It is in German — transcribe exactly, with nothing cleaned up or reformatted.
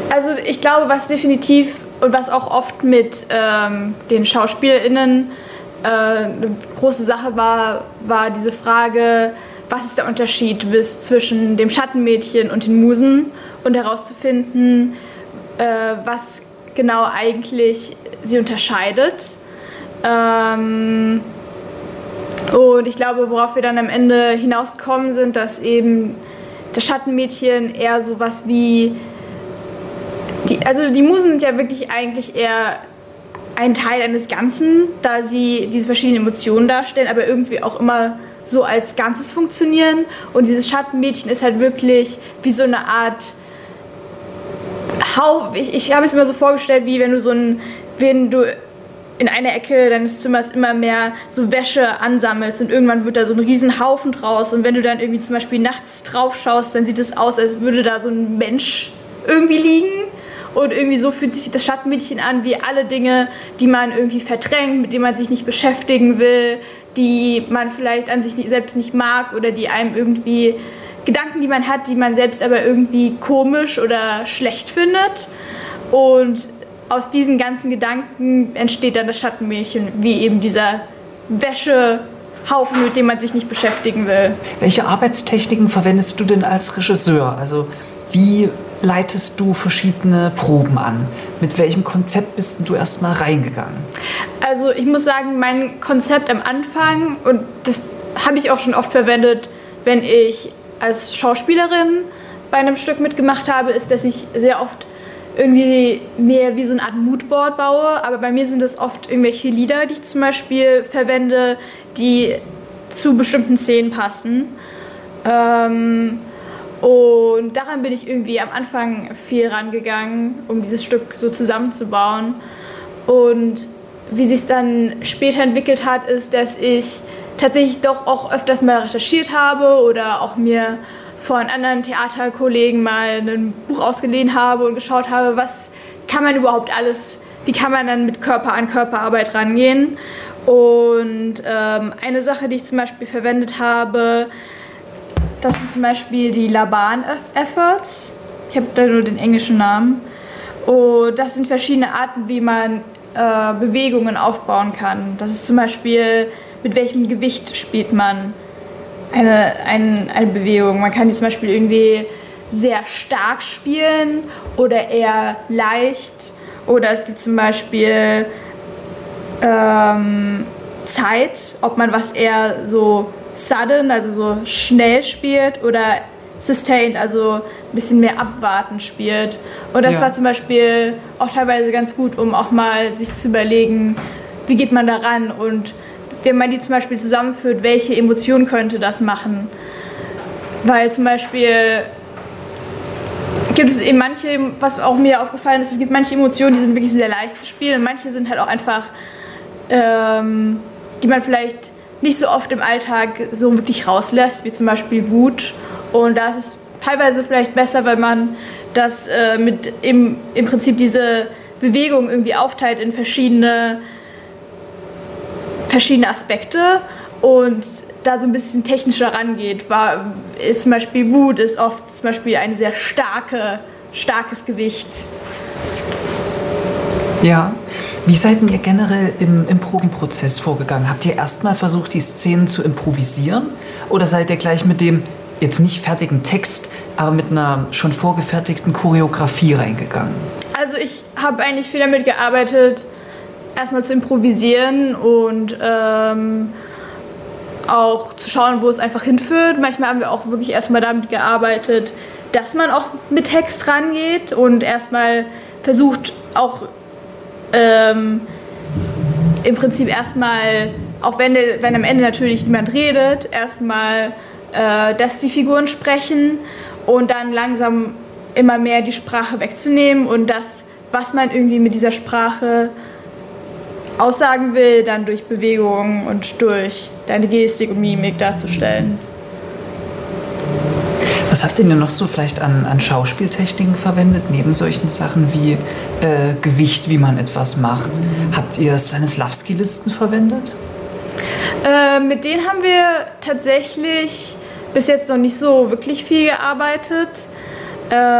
Also ich glaube, was definitiv und was auch oft mit ähm, den SchauspielerInnen äh, eine große Sache war, war diese Frage, was ist der Unterschied bis zwischen dem Schattenmädchen und den Musen und herauszufinden, äh, was genau eigentlich sie unterscheidet. Ähm, und ich glaube, worauf wir dann am Ende hinausgekommen sind, dass eben das Schattenmädchen eher sowas wie die, also die Musen sind ja wirklich eigentlich eher ein Teil eines Ganzen, da sie diese verschiedenen Emotionen darstellen, aber irgendwie auch immer so als Ganzes funktionieren. Und dieses Schattenmädchen ist halt wirklich wie so eine Art Hauch. Ich, ich habe es immer so vorgestellt, wie wenn du so ein, wenn du in einer Ecke deines Zimmers immer mehr so Wäsche ansammelst und irgendwann wird da so ein riesen Haufen draus. Und wenn du dann irgendwie zum Beispiel nachts drauf schaust, dann sieht es aus, als würde da so ein Mensch irgendwie liegen. Und irgendwie so fühlt sich das Schattenmädchen an, wie alle Dinge, die man irgendwie verdrängt, mit denen man sich nicht beschäftigen will, die man vielleicht an sich selbst nicht mag oder die einem irgendwie Gedanken, die man hat, die man selbst aber irgendwie komisch oder schlecht findet. Und aus diesen ganzen Gedanken entsteht dann das Schattenmädchen, wie eben dieser Wäschehaufen, mit dem man sich nicht beschäftigen will. Welche Arbeitstechniken verwendest du denn als Regisseur? Also wie leitest du verschiedene Proben an? Mit welchem Konzept bist du erstmal reingegangen? Also ich muss sagen, mein Konzept am Anfang, und das habe ich auch schon oft verwendet, wenn ich als Schauspielerin bei einem Stück mitgemacht habe, ist, dass ich sehr oft irgendwie mehr wie so eine Art Moodboard baue. Aber bei mir sind es oft irgendwelche Lieder, die ich zum Beispiel verwende, die zu bestimmten Szenen passen. Ähm, Und daran bin ich irgendwie am Anfang viel rangegangen, um dieses Stück so zusammenzubauen. Und wie sich es dann später entwickelt hat, ist, dass ich tatsächlich doch auch öfters mal recherchiert habe oder auch mir von anderen Theaterkollegen mal ein Buch ausgeliehen habe und geschaut habe, was kann man überhaupt alles, wie kann man dann mit Körper-an-Körper-Arbeit rangehen. Und ähm, eine Sache, die ich zum Beispiel verwendet habe, das sind zum Beispiel die Laban-Efforts. Ich habe da nur den englischen Namen. Und das sind verschiedene Arten, wie man äh, Bewegungen aufbauen kann. Das ist zum Beispiel, mit welchem Gewicht spielt man eine, ein, eine Bewegung. Man kann die zum Beispiel irgendwie sehr stark spielen oder eher leicht. Oder es gibt zum Beispiel ähm, Zeit, ob man was eher so sudden, also so schnell spielt, oder sustained, also ein bisschen mehr abwartend spielt. Und das ja. war zum Beispiel auch teilweise ganz gut, um auch mal sich zu überlegen, wie geht man da ran und wenn man die zum Beispiel zusammenführt, welche Emotion könnte das machen. Weil zum Beispiel gibt es eben manche, was auch mir aufgefallen ist, es gibt manche Emotionen, die sind wirklich sehr leicht zu spielen und manche sind halt auch einfach, ähm, die man vielleicht nicht so oft im Alltag so wirklich rauslässt, wie zum Beispiel Wut. Und da ist es teilweise vielleicht besser, weil man das äh, mit im, im Prinzip diese Bewegung irgendwie aufteilt in verschiedene, verschiedene Aspekte und da so ein bisschen technischer rangeht. War, ist zum Beispiel Wut ist oft zum Beispiel ein sehr starke, starkes Gewicht. Ja. Wie seid ihr generell im, im Probenprozess vorgegangen? Habt ihr erstmal versucht, die Szenen zu improvisieren? Oder seid ihr gleich mit dem jetzt nicht fertigen Text, aber mit einer schon vorgefertigten Choreografie reingegangen? Also ich habe eigentlich viel damit gearbeitet, erstmal zu improvisieren und ähm, auch zu schauen, wo es einfach hinführt. Manchmal haben wir auch wirklich erstmal damit gearbeitet, dass man auch mit Text rangeht und erstmal versucht, auch Ähm, im Prinzip erstmal, auch wenn, wenn am Ende natürlich niemand redet, erstmal, äh, dass die Figuren sprechen und dann langsam immer mehr die Sprache wegzunehmen und das, was man irgendwie mit dieser Sprache aussagen will, dann durch Bewegungen und durch deine Gestik und Mimik darzustellen. Was habt ihr denn noch so vielleicht an, an Schauspieltechniken verwendet, neben solchen Sachen wie äh, Gewicht, wie man etwas macht? Habt ihr Stanislavski-Listen verwendet? Äh, mit denen haben wir tatsächlich bis jetzt noch nicht so wirklich viel gearbeitet. Äh,